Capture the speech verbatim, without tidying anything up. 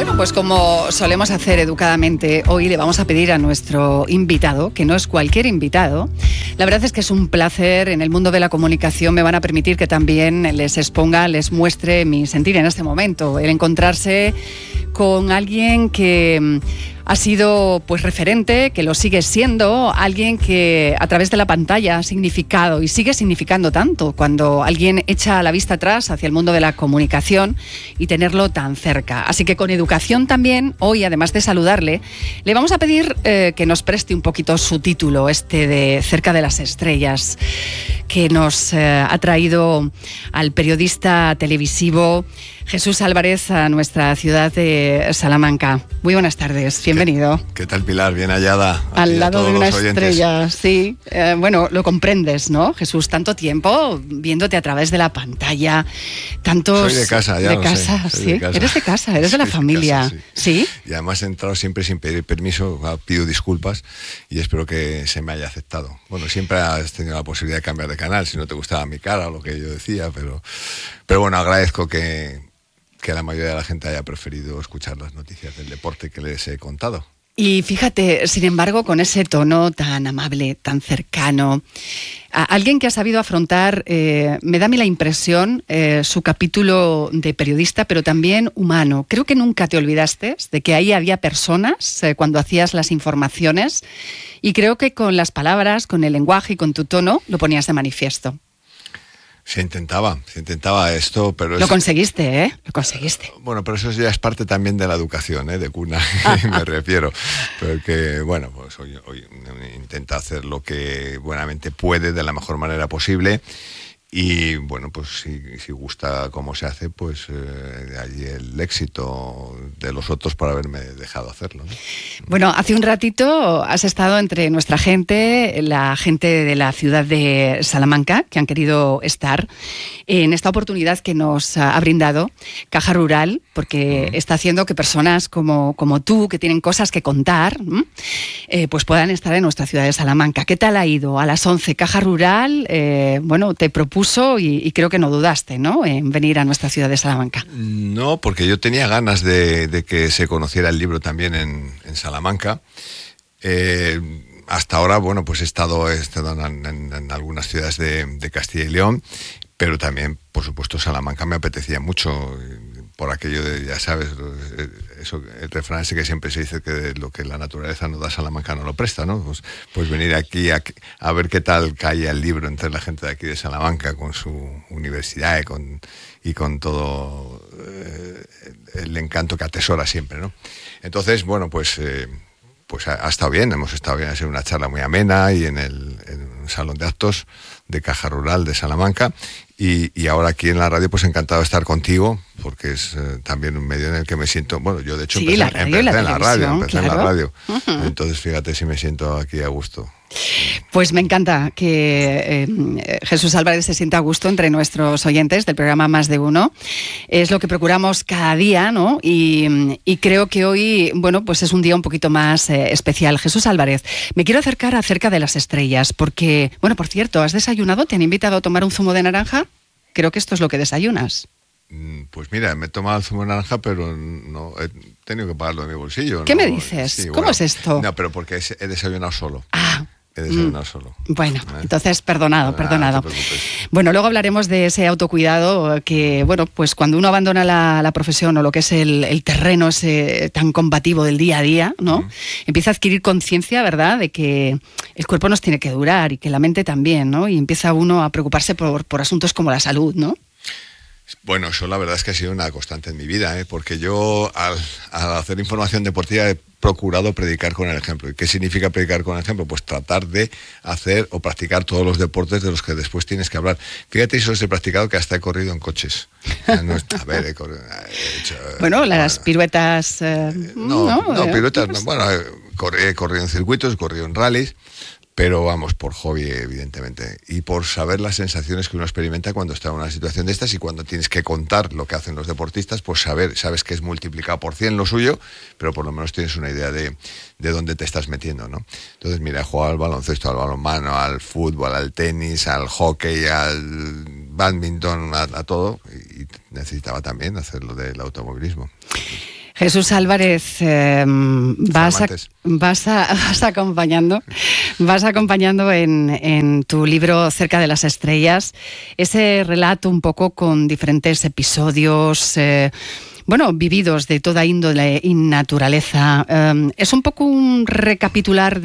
Bueno, pues como solemos hacer educadamente, hoy le vamos a pedir a nuestro invitado, que no es cualquier invitado. La verdad es que es un placer. En el mundo de la comunicación me van a permitir que también les exponga, les muestre mi sentir en este momento. El encontrarse con alguien que ha sido pues referente, que lo sigue siendo, alguien que a través de la pantalla ha significado y sigue significando tanto cuando alguien echa la vista atrás hacia el mundo de la comunicación y tenerlo tan cerca. Así que con educación también, hoy además de saludarle, le vamos a pedir eh, que nos preste un poquito su título, este de Cerca de las Estrellas, que nos eh, ha traído al periodista televisivo Jesús Álvarez a nuestra ciudad de Salamanca. Muy buenas tardes, bienvenido. ¿Qué, qué tal, Pilar? Bien hallada. Al lado de una estrella, sí. Eh, bueno, lo comprendes, ¿no, Jesús? Tanto tiempo viéndote a través de la pantalla, tantos... Soy de casa, ya de lo casa, sé. ¿sí? De casa. Eres de casa, eres de la familia, de casa, sí. ¿sí? Y además he entrado siempre sin pedir permiso, pido disculpas y espero que se me haya aceptado. Bueno, siempre has tenido la posibilidad de cambiar de canal si no te gustaba mi cara o lo que yo decía, pero, pero bueno, agradezco que... que la mayoría de la gente haya preferido escuchar las noticias del deporte que les he contado. Y fíjate, sin embargo, con ese tono tan amable, tan cercano, a alguien que ha sabido afrontar, eh, me da a mí la impresión, eh, su capítulo de periodista, pero también humano. Creo que nunca te olvidaste de que ahí había personas eh, cuando hacías las informaciones, y creo que con las palabras, con el lenguaje y con tu tono lo ponías de manifiesto. Se intentaba, se intentaba esto, pero... Lo es, conseguiste, ¿eh? Lo conseguiste. Bueno, pero eso ya es parte también de la educación, ¿eh? De cuna, me refiero. Porque, bueno, pues hoy, hoy intenta hacer lo que buenamente puede de la mejor manera posible. Y bueno, pues si, si gusta cómo se hace, pues eh, de allí el éxito de los otros por haberme dejado hacerlo, ¿no? Bueno, hace un ratito has estado entre nuestra gente, la gente de la ciudad de Salamanca, que han querido estar en esta oportunidad que nos ha brindado Caja Rural, porque uh-huh. está haciendo que personas como, como tú, que tienen cosas que contar, eh, pues puedan estar en nuestra ciudad de Salamanca. ¿Qué tal ha ido? A las once, Caja Rural, eh, bueno, te propuso Y, y creo que no dudaste, ¿no?, en venir a nuestra ciudad de Salamanca. No, porque yo tenía ganas de, de que se conociera el libro también en, en Salamanca. Eh, hasta ahora, bueno, pues he estado, he estado en, en, en algunas ciudades de, de Castilla y León, pero también, por supuesto, Salamanca me apetecía mucho, por aquello de, ya sabes, eso, el refrán ese que siempre se dice que lo que la naturaleza no da, Salamanca no lo presta, ¿no? Pues, pues venir aquí a, a ver qué tal cae el libro entre la gente de aquí de Salamanca, con su universidad y con, y con todo eh, el encanto que atesora siempre, ¿no? Entonces, bueno, pues... Eh, Pues ha, ha estado bien, hemos estado bien, ha sido una charla muy amena y en el en un salón de actos de Caja Rural de Salamanca y, y ahora aquí en la radio pues encantado de estar contigo porque es eh, también un medio en el que me siento, bueno, yo de hecho sí, empecé, la radio, empecé la en la radio, empecé claro. en la radio, Uh-huh. entonces fíjate si me siento aquí a gusto. Pues me encanta que eh, Jesús Álvarez se sienta a gusto entre nuestros oyentes del programa Más de Uno. Es lo que procuramos cada día, ¿no? Y, y creo que hoy, bueno, pues es un día un poquito más eh, especial. Jesús Álvarez, me quiero acercar acerca de las estrellas, porque, bueno, por cierto, ¿has desayunado? ¿Te han invitado a tomar un zumo de naranja? Creo que esto es lo que desayunas. Pues mira, me he tomado el zumo de naranja, pero no he tenido que pagarlo de mi bolsillo. ¿Qué ¿no? me dices? Sí, ¿Cómo bueno, es esto? No, pero porque he desayunado solo. Ah. He desayunado mm. solo. Bueno, ¿Eh? entonces perdonado, no, perdonado. No te preocupes. Bueno, luego hablaremos de ese autocuidado que, bueno, pues cuando uno abandona la, la profesión o lo que es el, el terreno ese tan combativo del día a día, ¿no? Mm. Empieza a adquirir conciencia, ¿verdad?, de que el cuerpo nos tiene que durar y que la mente también, ¿no? Y empieza uno a preocuparse por, por asuntos como la salud, ¿no? Bueno, eso la verdad es que ha sido una constante en mi vida, ¿eh? Porque yo al, al hacer información deportiva he procurado predicar con el ejemplo. ¿Y qué significa predicar con el ejemplo? Pues tratar de hacer o practicar todos los deportes de los que después tienes que hablar. Fíjate, eso he practicado que hasta he corrido en coches. No, a ver, he corrido, he hecho, bueno, las bueno, piruetas... Eh, no, no, no, piruetas, no, bueno, he corrido, he corrido en circuitos, he corrido en rallies, pero vamos, por hobby, evidentemente, y por saber las sensaciones que uno experimenta cuando está en una situación de estas y cuando tienes que contar lo que hacen los deportistas, pues saber, sabes que es multiplicado por cien lo suyo, pero por lo menos tienes una idea de, de dónde te estás metiendo, ¿no? Entonces, mira, he jugado al baloncesto, al balonmano, al fútbol, al tenis, al hockey, al badminton, a, a todo, y necesitaba también hacer lo del automovilismo. Jesús Álvarez, eh, vas, a, vas, a, vas acompañando, vas acompañando en, en tu libro Cerca de las Estrellas ese relato un poco con diferentes episodios, eh, bueno, vividos de toda índole y naturaleza. Eh, es un poco un recapitular